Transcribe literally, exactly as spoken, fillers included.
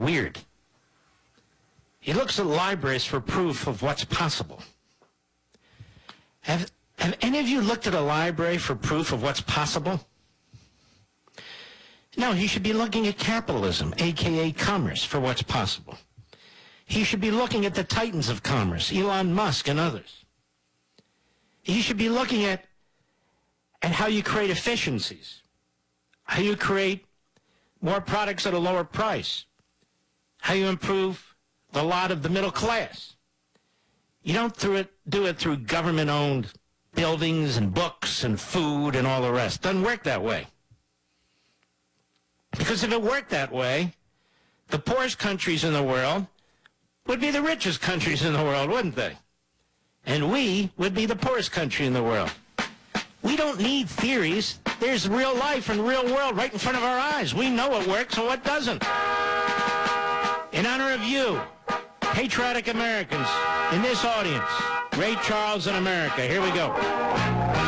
weird. He looks at libraries for proof of what's possible. Have, have any of you looked at a library for proof of what's possible? No, he should be looking at capitalism, a k a commerce, for what's possible. He should be looking at the titans of commerce, Elon Musk and others. He should be looking at, at how you create efficiencies, how you create more products at a lower price, how you improve the lot of the middle class. You don't do it, do it through government-owned buildings and books and food and all the rest. Doesn't work that way. Because if it worked that way, the poorest countries in the world would be the richest countries in the world, wouldn't they? And we would be the poorest country in the world. We don't need theories. There's real life and real world right in front of our eyes. We know what works and what doesn't. In honor of you, patriotic Americans in this audience, Ray Charles in America. Here we go.